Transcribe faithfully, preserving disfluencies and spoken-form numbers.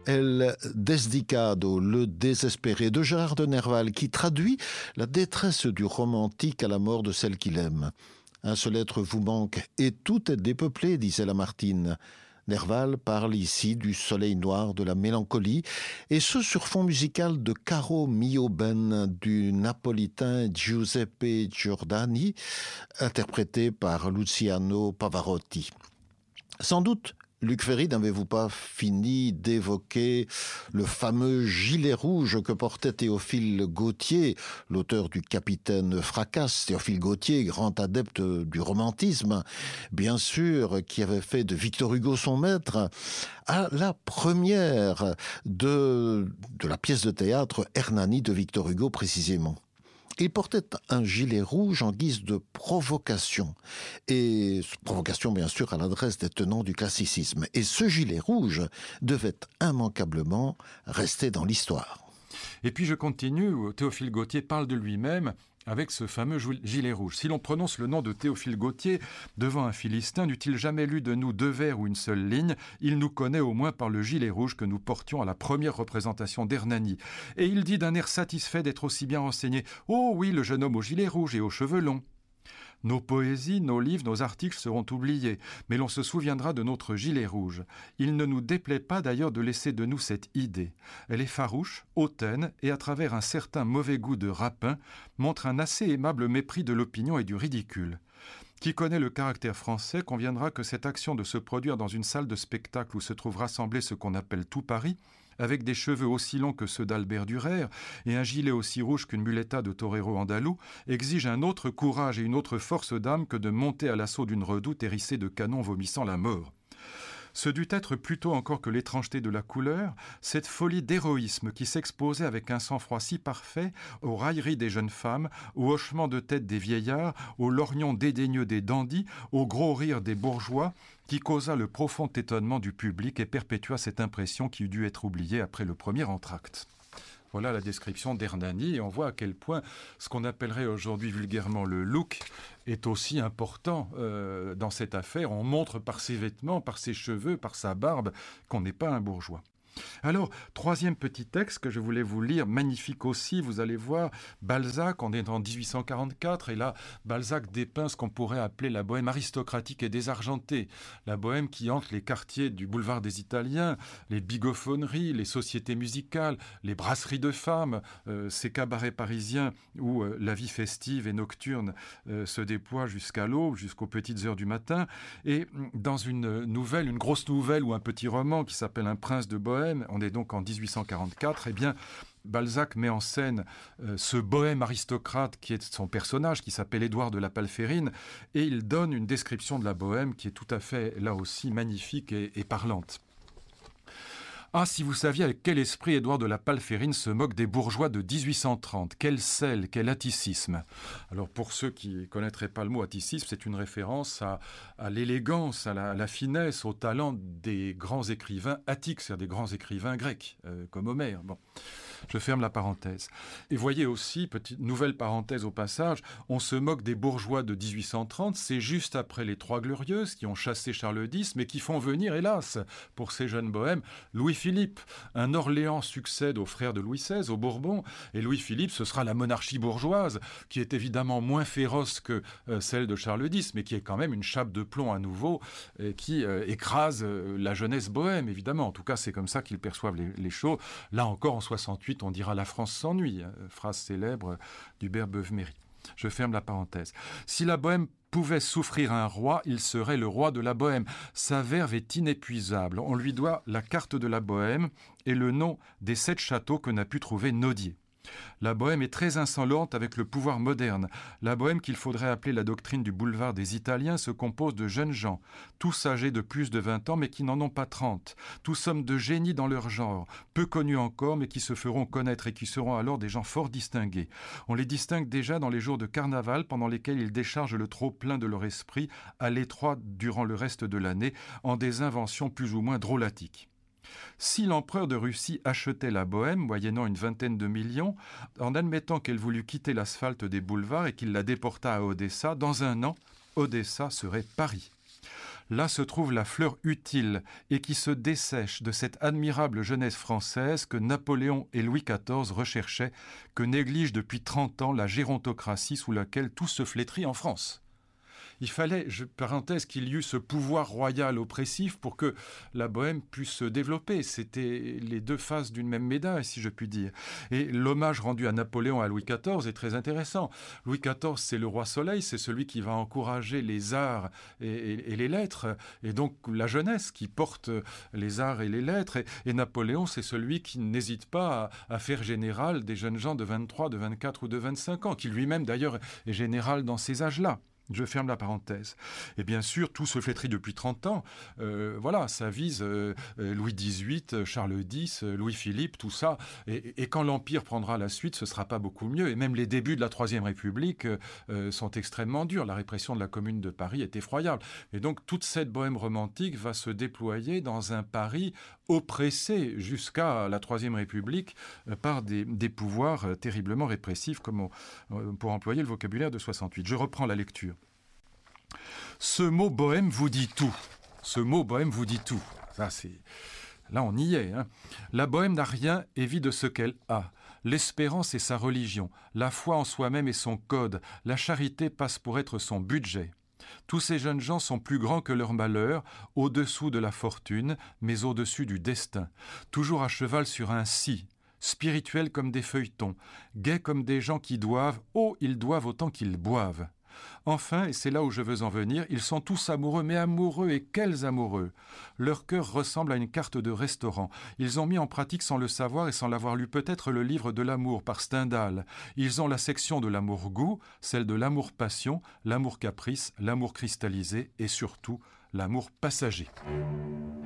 El Desdicado, le désespéré de Gérard de Nerval, qui traduit la détresse du romantique à la mort de celle qu'il aime. Un seul être vous manque et tout est dépeuplé, disait Lamartine. Nerval parle ici du soleil noir de la mélancolie, et ce sur fond musical de Caro mio ben du napolitain Giuseppe Giordani, interprété par Luciano Pavarotti. Sans doute, Luc Ferry, n'avez-vous pas fini d'évoquer le fameux gilet rouge que portait Théophile Gautier, l'auteur du Capitaine Fracasse, Théophile Gautier, grand adepte du romantisme, bien sûr, qui avait fait de Victor Hugo son maître, à la première de, de la pièce de théâtre Hernani de Victor Hugo précisément. Il portait un gilet rouge en guise de provocation, et provocation bien sûr à l'adresse des tenants du classicisme. Et ce gilet rouge devait immanquablement rester dans l'histoire. Et puis je continue, où Théophile Gautier parle de lui-même avec ce fameux gilet rouge. Si l'on prononce le nom de Théophile Gautier devant un Philistin, n'eût-il jamais lu de nous deux vers ou une seule ligne, il nous connaît au moins par le gilet rouge que nous portions à la première représentation d'Hernani. Et il dit d'un air satisfait d'être aussi bien renseigné « Oh oui, le jeune homme au gilet rouge et aux cheveux longs ». Nos poésies, nos livres, nos articles seront oubliés, mais l'on se souviendra de notre gilet rouge. Il ne nous déplaît pas d'ailleurs de laisser de nous cette idée. Elle est farouche, hautaine, et à travers un certain mauvais goût de rapin, montre un assez aimable mépris de l'opinion et du ridicule. Qui connaît le caractère français conviendra que cette action de se produire dans une salle de spectacle où se trouve rassemblé ce qu'on appelle tout Paris, avec des cheveux aussi longs que ceux d'Albert Durer et un gilet aussi rouge qu'une muleta de torero andalou, exige un autre courage et une autre force d'âme que de monter à l'assaut d'une redoute hérissée de canons vomissant la mort. Ce dut être plutôt encore que l'étrangeté de la couleur, cette folie d'héroïsme qui s'exposait avec un sang-froid si parfait aux railleries des jeunes femmes, aux hochements de tête des vieillards, aux lorgnons dédaigneux des dandys, au gros rire des bourgeois, qui causa le profond étonnement du public et perpétua cette impression qui eût dû être oubliée après le premier entracte. Voilà la description d'Hernani, et on voit à quel point ce qu'on appellerait aujourd'hui vulgairement le look est aussi important euh, dans cette affaire. On montre par ses vêtements, par ses cheveux, par sa barbe, qu'on n'est pas un bourgeois. Alors, troisième petit texte que je voulais vous lire, magnifique aussi, vous allez voir, Balzac, on est en dix-huit cent quarante-quatre, et là, Balzac dépeint ce qu'on pourrait appeler la bohème aristocratique et désargentée, la bohème qui hante les quartiers du boulevard des Italiens, les bigophoneries, les sociétés musicales, les brasseries de femmes, euh, ces cabarets parisiens où euh, la vie festive et nocturne euh, se déploie jusqu'à l'aube, jusqu'aux petites heures du matin, et dans une nouvelle, une grosse nouvelle ou un petit roman qui s'appelle Un prince de Bohème, on est donc en dix-huit cent quarante-quatre, eh bien, Balzac met en scène euh, ce bohème aristocrate qui est son personnage, qui s'appelle Édouard de la Palférine, et il donne une description de la bohème qui est tout à fait, là aussi, magnifique et, et parlante. Ah, si vous saviez avec quel esprit Édouard de la Palférine se moque des bourgeois de dix-huit cent trente. Quel sel, quel atticisme. Alors pour ceux qui ne connaîtraient pas le mot atticisme, c'est une référence à, à l'élégance, à la, à la finesse, au talent des grands écrivains attiques, c'est-à-dire des grands écrivains grecs, euh, comme Homère. Bon. Je ferme la parenthèse. Et voyez aussi, petite nouvelle parenthèse au passage, on se moque des bourgeois de dix-huit cent trente, c'est juste après les Trois Glorieuses qui ont chassé Charles X, mais qui font venir, hélas, pour ces jeunes bohèmes, Louis-Philippe. Un Orléans succède aux frères de Louis seize, aux Bourbons, et Louis-Philippe, ce sera la monarchie bourgeoise, qui est évidemment moins féroce que euh, celle de Charles X, mais qui est quand même une chape de plomb à nouveau, et qui euh, écrase euh, la jeunesse bohème, évidemment. En tout cas, c'est comme ça qu'ils perçoivent les, les choses. Là encore, en soixante-huit, on dira « La France s'ennuie », phrase célèbre d'Hubert Beuve-Méry. Je ferme la parenthèse. Si la bohème pouvait souffrir un roi, il serait le roi de la bohème. Sa verve est inépuisable. On lui doit la carte de la bohème et le nom des sept châteaux que n'a pu trouver Nodier. La bohème est très insolente avec le pouvoir moderne. La bohème qu'il faudrait appeler la doctrine du boulevard des Italiens se compose de jeunes gens, tous âgés de plus de vingt ans mais qui n'en ont pas trente, tous hommes de génie dans leur genre, peu connus encore mais qui se feront connaître et qui seront alors des gens fort distingués. On les distingue déjà dans les jours de carnaval pendant lesquels ils déchargent le trop-plein de leur esprit à l'étroit durant le reste de l'année en des inventions plus ou moins drôlatiques. Si l'empereur de Russie achetait la bohème, moyennant une vingtaine de millions, en admettant qu'elle voulût quitter l'asphalte des boulevards et qu'il la déportât à Odessa, dans un an, Odessa serait Paris. Là se trouve la fleur utile et qui se dessèche de cette admirable jeunesse française que Napoléon et Louis quatorze recherchaient, que néglige depuis trente ans la gérontocratie sous laquelle tout se flétrit en France. Il fallait, je, parenthèse, qu'il y eût ce pouvoir royal oppressif pour que la Bohème puisse se développer. C'était les deux faces d'une même médaille, si je puis dire. Et l'hommage rendu à Napoléon et à Louis quatorze est très intéressant. Louis quatorze, c'est le roi soleil, c'est celui qui va encourager les arts et, et, et les lettres, et donc la jeunesse qui porte les arts et les lettres. Et, et Napoléon, c'est celui qui n'hésite pas à, à faire général des jeunes gens de vingt-trois, de vingt-quatre ou de vingt-cinq ans, qui lui-même d'ailleurs est général dans ces âges-là. Je ferme la parenthèse. Et bien sûr, tout se flétrit depuis trente ans. Euh, voilà, ça vise euh, Louis dix-huit, Charles dix, Louis-Philippe, tout ça. Et, et quand l'Empire prendra la suite, ce ne sera pas beaucoup mieux. Et même les débuts de la Troisième République euh, sont extrêmement durs. La répression de la Commune de Paris est effroyable. Et donc, toute cette bohème romantique va se déployer dans un Paris oppressé jusqu'à la Troisième République euh, par des, des pouvoirs euh, terriblement répressifs, comme on, euh, pour employer le vocabulaire de soixante-huit. Je reprends la lecture. Ce mot bohème vous dit tout. Ce mot bohème vous dit tout. Ça, c'est... Là, on y est. Hein. La bohème n'a rien et vit de ce qu'elle a. L'espérance est sa religion. La foi en soi-même est son code. La charité passe pour être son budget. Tous ces jeunes gens sont plus grands que leur malheur, au-dessous de la fortune, mais au-dessus du destin. Toujours à cheval sur un si, spirituels comme des feuilletons, gais comme des gens qui doivent, oh, ils doivent autant qu'ils boivent. Enfin, et c'est là où je veux en venir, ils sont tous amoureux, mais amoureux, et quels amoureux! Leur cœur ressemble à une carte de restaurant. Ils ont mis en pratique sans le savoir et sans l'avoir lu peut-être le livre de l'amour par Stendhal. Ils ont la section de l'amour-goût, celle de l'amour-passion, l'amour-caprice, l'amour cristallisé et surtout l'amour passager.